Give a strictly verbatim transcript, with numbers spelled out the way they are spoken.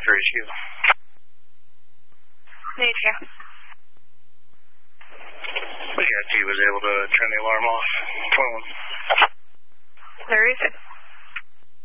after H Q. H Q. Yeah, G was able to turn the alarm off. twenty-one. There is it.